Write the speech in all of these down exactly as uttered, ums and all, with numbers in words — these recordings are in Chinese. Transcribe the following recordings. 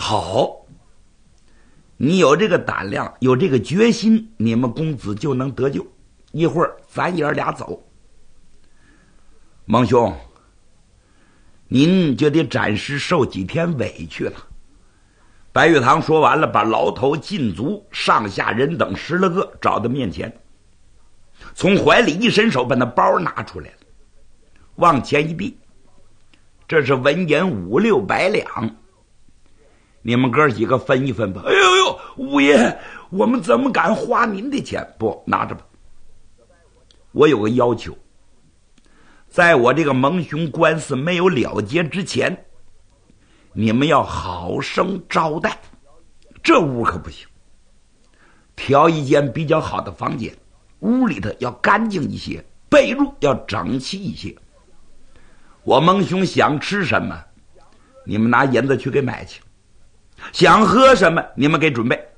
好，你有这个胆量，有这个决心，你们公子就能得救。一会儿咱爷儿俩走。蒙兄，您就得暂时受几天委屈了。白玉堂说完了，把老头、禁足、上下人等十来个找到面前，从怀里一伸手，把那包拿出来了，往前一递，这是文银五六百两，你们哥几个分一分吧。哎呦呦，五爷，我们怎么敢花您的钱？不，拿着吧。我有个要求，在我这个蒙兄官司没有了结之前，你们要好生招待，这屋可不行。挑一间比较好的房间，屋里头要干净一些，被褥要整齐一些。我蒙兄想吃什么，你们拿银子去给买去；想喝什么，你们给准备。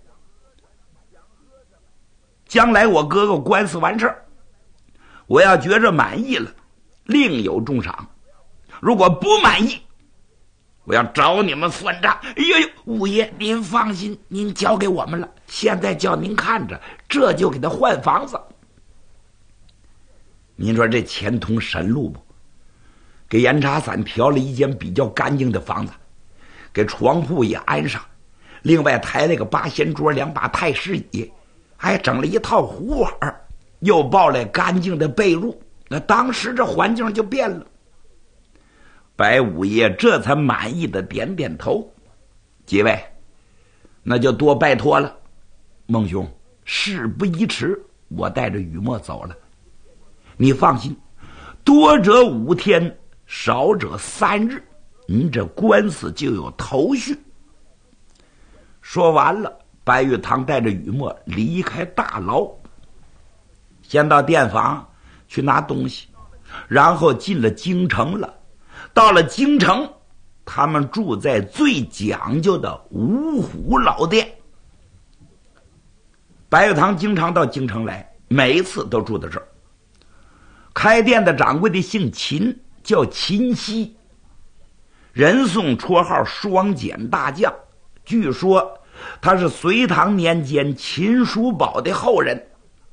将来我哥哥官司完事儿，我要觉着满意了，另有重赏；如果不满意，我要找你们算账。哎呦呦，五爷您放心，您交给我们了，现在叫您看着，这就给他换房子。您说这钱通神路不？给严查散调了一间比较干净的房子，给床铺也安上，另外抬了个八仙桌，两把太师椅，还整了一套壶碗，又抱来干净的被褥。那当时这环境就变了。白五爷这才满意的点点头。几位，那就多拜托了。孟兄，事不宜迟，我带着雨墨走了。你放心，多者五天，少者三日，您这官司就有头绪。说完了，白玉堂带着雨墨离开大牢，先到店房去拿东西，然后进了京城了。到了京城，他们住在最讲究的五虎老店。白玉堂经常到京城来，每一次都住在这儿。开店的掌柜的姓秦，叫秦熙，人送绰号双锏大将。据说他是隋唐年间秦叔宝的后人，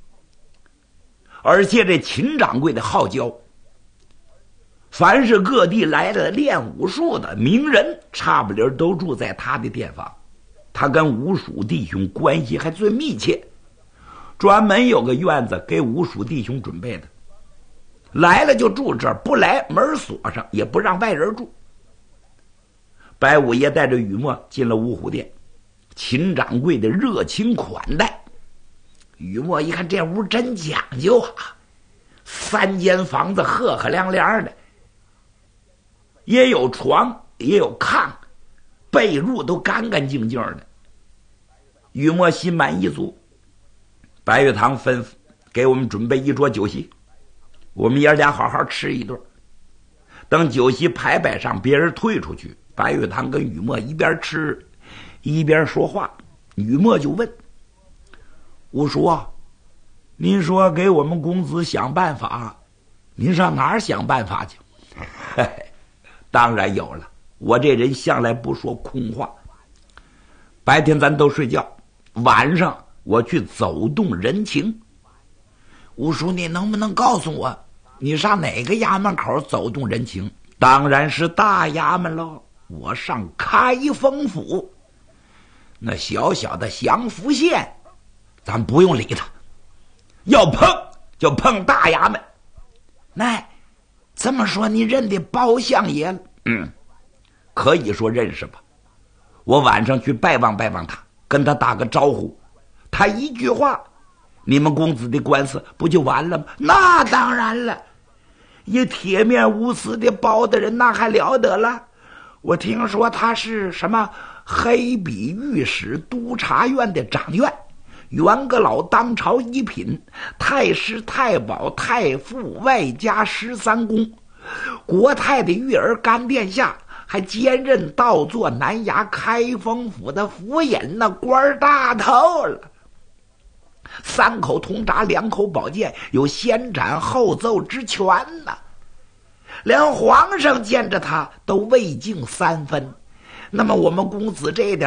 而且这秦掌柜的好教，凡是各地来的练武术的名人，差不离都住在他的店房。他跟吴蜀弟兄关系还最密切，专门有个院子给吴蜀弟兄准备的，来了就住这儿，不来门锁上，也不让外人住。白五爷带着雨墨进了五虎店，秦掌柜的热情款待。雨墨一看这屋真讲究啊，三间房子赫赫亮亮的，也有床也有炕，被褥都干干净净的。雨墨心满意足。白玉堂吩咐给我们准备一桌酒席，我们爷俩好好吃一顿。等酒席排摆上，别人退出去，白玉堂跟雨墨一边吃一边说话。雨墨就问吴叔啊，您说给我们公子想办法，您上哪儿想办法去？当然有了，我这人向来不说空话。白天咱都睡觉，晚上我去走动人情。吴叔，你能不能告诉我，你上哪个衙门口走动人情？当然是大衙门喽，我上开封府。那小小的祥符县，咱不用理他，要碰就碰大衙门。那这么说，你认得包相爷了？嗯，可以说认识吧。我晚上去拜望拜望他，跟他打个招呼，他一句话，你们公子的官司不就完了吗？那当然了，一铁面无私的包大人，那还了得了。我听说他是什么黑笔御史督察院的掌院，元阁老当朝一品，太师太保太傅，外加十三公，国太的育儿干殿下，还兼任倒做南衙开封府的府尹，那官大头了。三口铜铡，两口宝剑，有先斩后奏之权呐、啊。连皇上见着他都畏敬三分。那么我们公子这点